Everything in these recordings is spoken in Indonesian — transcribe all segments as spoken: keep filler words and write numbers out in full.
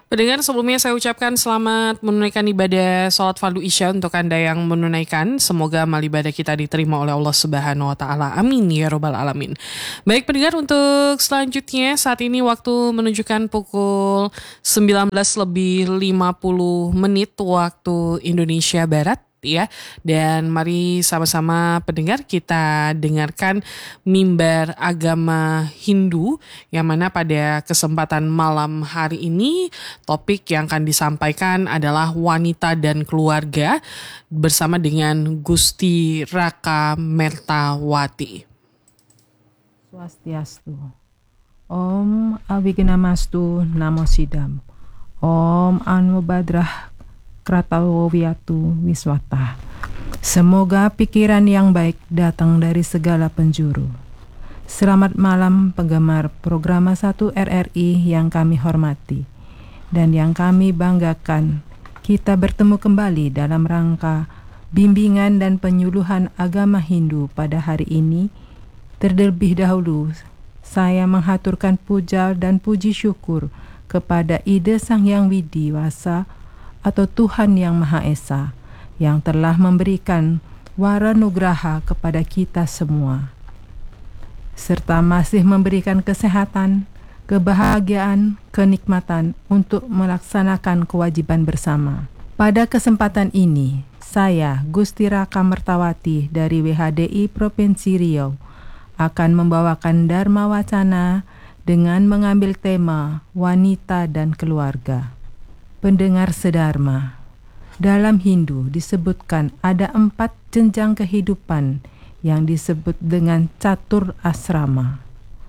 Pendengar, sebelumnya saya ucapkan selamat menunaikan ibadah sholat fardu isya untuk Anda yang menunaikan. Semoga amal ibadah kita diterima oleh Allah Subhanahu wa taala. Amin ya rabbal alamin. Baik pendengar, untuk selanjutnya saat ini waktu menunjukkan pukul sembilan belas lebih lima puluh menit waktu Indonesia Barat. Ya, dan mari sama-sama pendengar kita dengarkan mimbar agama Hindu, yang mana pada kesempatan malam hari ini topik yang akan disampaikan adalah wanita dan keluarga bersama dengan Gusti Raka Mertawati. Swastiastu. Om Avignamastu Namo Sidam. Om Anubadrah Kratawowiatu Wiswata. Semoga pikiran yang baik datang dari segala penjuru. Selamat malam penggemar program satu R R I yang kami hormati dan yang kami banggakan. Kita bertemu kembali dalam rangka bimbingan dan penyuluhan agama Hindu pada hari ini. Terlebih dahulu, saya menghaturkan puja dan puji syukur kepada Ida Sang Hyang Widi Wasa atau Tuhan Yang Maha Esa yang telah memberikan waranugraha kepada kita semua, serta masih memberikan kesehatan, kebahagiaan, kenikmatan untuk melaksanakan kewajiban bersama. Pada kesempatan ini, saya Gusti Raka Mertawati dari W H D I Provinsi Riau akan membawakan Dharma Wacana dengan mengambil tema wanita dan keluarga. Pendengar sedharma, dalam Hindu disebutkan ada empat jenjang kehidupan yang disebut dengan catur asrama.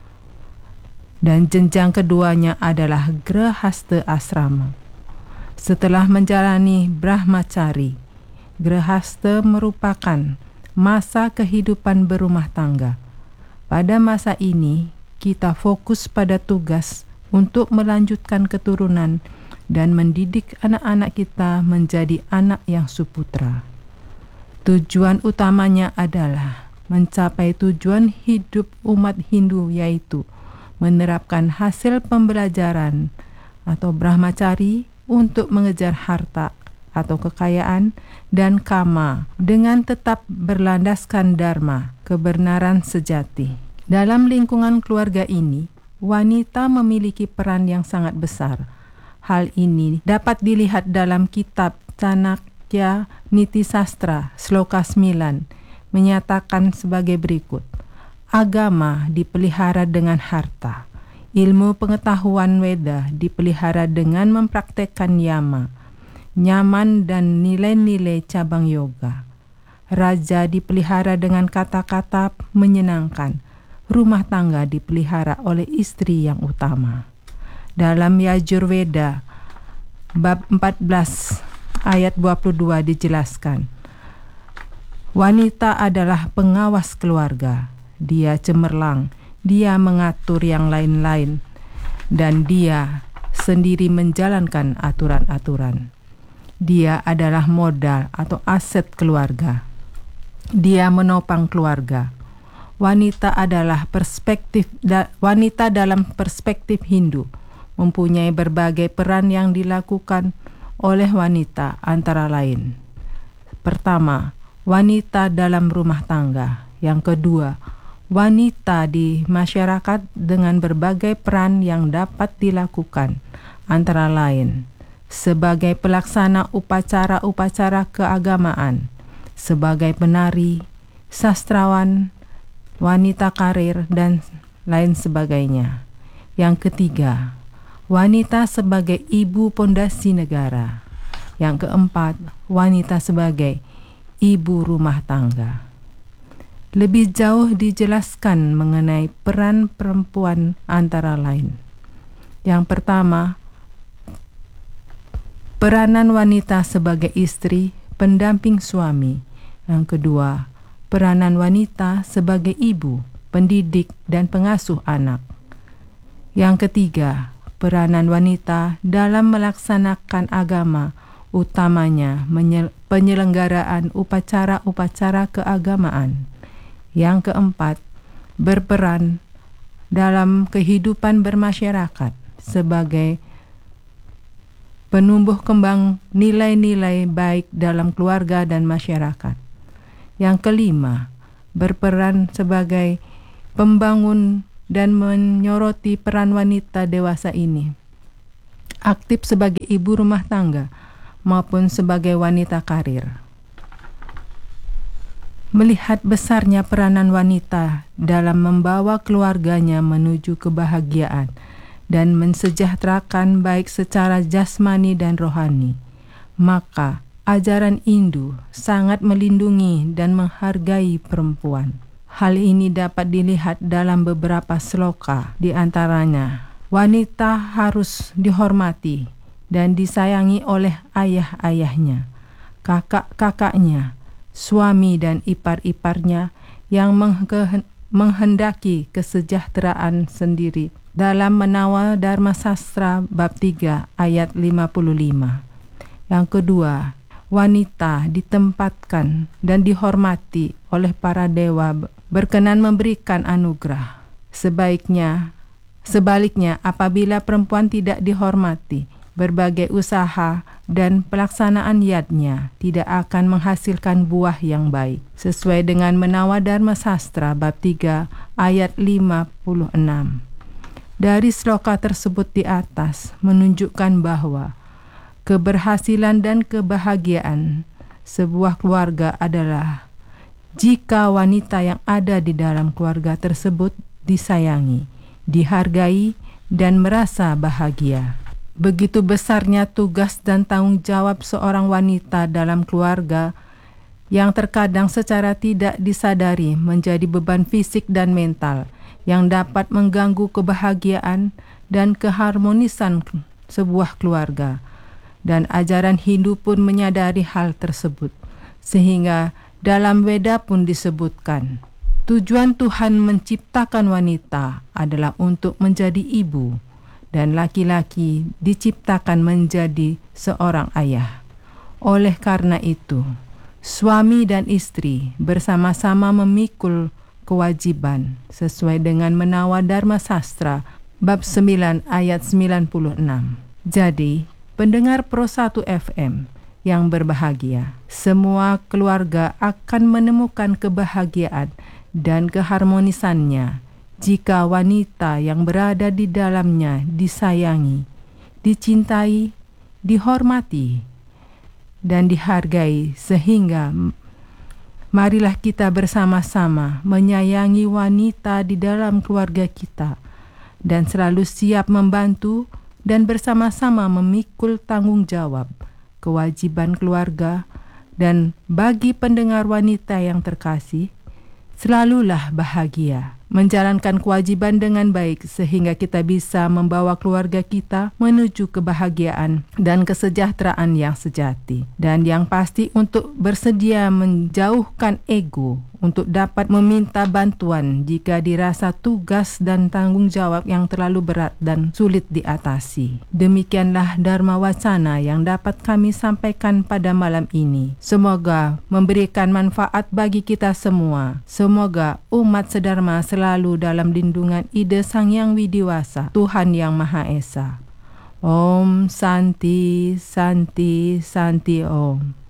Dan jenjang keduanya adalah grahastha asrama. Setelah menjalani brahmacari, grahastha merupakan masa kehidupan berumah tangga. Pada masa ini, kita fokus pada tugas untuk melanjutkan keturunan dan mendidik anak-anak kita menjadi anak yang suputra. Tujuan utamanya adalah mencapai tujuan hidup umat Hindu, yaitu menerapkan hasil pembelajaran atau brahmacari untuk mengejar harta atau kekayaan dan kama dengan tetap berlandaskan dharma, kebenaran sejati. Dalam lingkungan keluarga ini, wanita memiliki peran yang sangat besar. Hal ini dapat dilihat dalam kitab Chanakya Niti Sastra Sloka sembilan menyatakan sebagai berikut. Agama dipelihara dengan harta. Ilmu pengetahuan Weda dipelihara dengan mempraktekkan yama, nyaman dan nilai-nilai cabang yoga. Raja dipelihara dengan kata-kata menyenangkan. Rumah tangga dipelihara oleh istri yang utama. Dalam Yajurveda bab empat belas ayat dua puluh dua dijelaskan, wanita adalah pengawas keluarga. Dia cemerlang, dia mengatur yang lain-lain, dan dia sendiri menjalankan aturan-aturan. Dia adalah modal atau aset keluarga. Dia menopang keluarga. Wanita adalah perspektif da, wanita dalam perspektif Hindu mempunyai berbagai peran yang dilakukan oleh wanita, antara lain. Pertama, wanita dalam rumah tangga. Yang kedua, wanita di masyarakat dengan berbagai peran yang dapat dilakukan, antara lain sebagai pelaksana upacara-upacara keagamaan, sebagai penari, sastrawan, wanita karir, dan lain sebagainya. Yang ketiga, wanita sebagai ibu pondasi negara. Yang keempat, wanita sebagai ibu rumah tangga. Lebih jauh dijelaskan mengenai peran perempuan antara lain. Yang pertama, peranan wanita sebagai istri, pendamping suami. Yang kedua, peranan wanita sebagai ibu, pendidik, dan pengasuh anak. Yang ketiga, peranan wanita dalam melaksanakan agama, utamanya penyelenggaraan upacara-upacara keagamaan. Yang keempat, berperan dalam kehidupan bermasyarakat sebagai penumbuh kembang nilai-nilai baik dalam keluarga dan masyarakat. Yang kelima, berperan sebagai pembangun dan menyoroti peran wanita dewasa ini, aktif sebagai ibu rumah tangga maupun sebagai wanita karir. Melihat besarnya peranan wanita dalam membawa keluarganya menuju kebahagiaan dan mensejahterakan baik secara jasmani dan rohani, maka ajaran Hindu sangat melindungi dan menghargai perempuan. Hal ini dapat dilihat dalam beberapa sloka, di antaranya, wanita harus dihormati dan disayangi oleh ayah-ayahnya, kakak-kakaknya, suami dan ipar-iparnya yang menghendaki kesejahteraan sendiri. Dalam Menawa Dharma Sastra bab tiga ayat lima puluh lima. Yang kedua, wanita ditempatkan dan dihormati oleh para dewa berkenan memberikan anugerah. Sebaiknya, sebaliknya apabila perempuan tidak dihormati, berbagai usaha dan pelaksanaan yadnya tidak akan menghasilkan buah yang baik. Sesuai dengan Menawa Dharma Sastra bab tiga ayat lima puluh enam. Dari sloka tersebut di atas menunjukkan bahwa keberhasilan dan kebahagiaan sebuah keluarga adalah jika wanita yang ada di dalam keluarga tersebut disayangi, dihargai, dan merasa bahagia. Begitu besarnya tugas dan tanggung jawab seorang wanita dalam keluarga yang terkadang secara tidak disadari menjadi beban fisik dan mental yang dapat mengganggu kebahagiaan dan keharmonisan sebuah keluarga. Dan ajaran Hindu pun menyadari hal tersebut, sehingga dalam Weda pun disebutkan, tujuan Tuhan menciptakan wanita adalah untuk menjadi ibu, dan laki-laki diciptakan menjadi seorang ayah. Oleh karena itu, suami dan istri bersama-sama memikul kewajiban sesuai dengan Menawa Dharma Sastra bab sembilan ayat sembilan puluh enam. Jadi, pendengar Pro satu F M yang berbahagia, semua keluarga akan menemukan kebahagiaan dan keharmonisannya jika wanita yang berada di dalamnya disayangi, dicintai, dihormati, dan dihargai. Sehingga marilah kita bersama-sama menyayangi wanita di dalam keluarga kita dan selalu siap membantu dan bersama-sama memikul tanggung jawab, kewajiban keluarga. Dan bagi pendengar wanita yang terkasih, selalulah bahagia, menjalankan kewajiban dengan baik sehingga kita bisa membawa keluarga kita menuju kebahagiaan dan kesejahteraan yang sejati. Dan yang pasti untuk bersedia menjauhkan ego untuk dapat meminta bantuan jika dirasa tugas dan tanggung jawab yang terlalu berat dan sulit diatasi. Demikianlah Dharma Wacana yang dapat kami sampaikan pada malam ini. Semoga memberikan manfaat bagi kita semua. Semoga umat sedharma selalu dalam lindungan ide Sang Hyang Widiwasa, Tuhan Yang Maha Esa. Om Santi, Santi, Santi Om.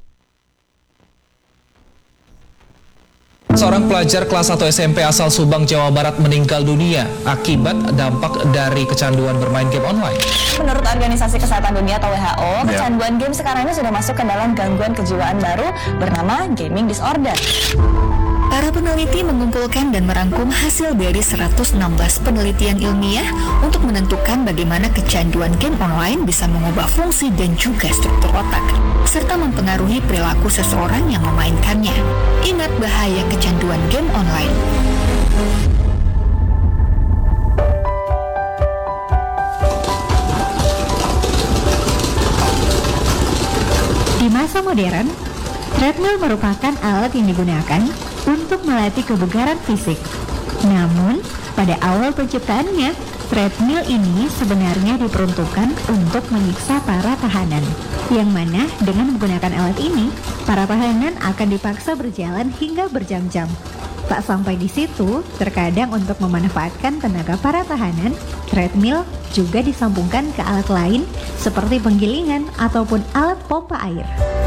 Seorang pelajar kelas satu S M P asal Subang, Jawa Barat meninggal dunia akibat dampak dari kecanduan bermain game online. Menurut Organisasi Kesehatan Dunia atau W H O, kecanduan game sekarang ini sudah masuk ke dalam gangguan kejiwaan baru bernama gaming disorder. Para peneliti mengumpulkan dan merangkum hasil dari seratus enam belas penelitian ilmiah untuk menentukan bagaimana kecanduan game online bisa mengubah fungsi dan juga struktur otak, serta mempengaruhi perilaku seseorang yang memainkannya. Ingat bahaya kecanduan game online. Di masa modern, treadmill merupakan alat yang digunakan untuk melatih kebugaran fisik. Namun, pada awal penciptaannya, treadmill ini sebenarnya diperuntukkan untuk menyiksa para tahanan, yang mana dengan menggunakan alat ini, para tahanan akan dipaksa berjalan hingga berjam-jam. Tak sampai di situ, terkadang untuk memanfaatkan tenaga para tahanan, treadmill juga disambungkan ke alat lain seperti penggilingan ataupun alat pompa air.